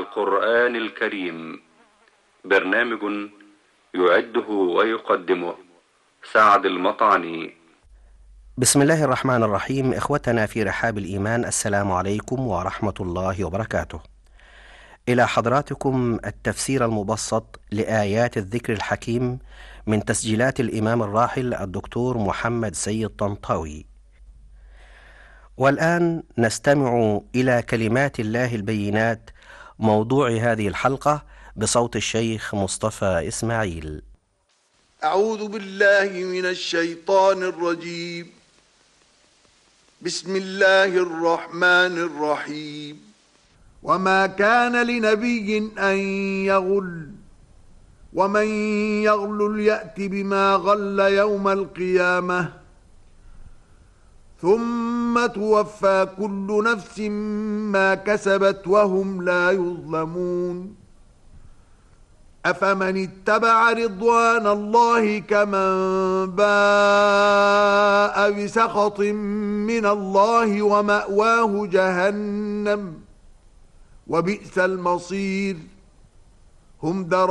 القرآن الكريم. برنامج يعده ويقدمه سعد المطعني. بسم الله الرحمن الرحيم. إخوتنا في رحاب الإيمان، السلام عليكم ورحمة الله وبركاته. إلى حضراتكم التفسير المبسط لآيات الذكر الحكيم من تسجيلات الإمام الراحل الدكتور محمد سيد طنطاوي. والآن نستمع إلى كلمات الله البينات، موضوع هذه الحلقة بصوت الشيخ مصطفى إسماعيل. أعوذ بالله من الشيطان الرجيم. بسم الله الرحمن الرحيم. وما كان لنبي أن يغل، ومن يغل يأت بما غل يوم القيامة، ثم توفى كل نفس ما كسبت وهم لا يظلمون. أفمن اتبع رضوان الله كمن باء بسخط من الله ومأواه جهنم وبئس المصير. هم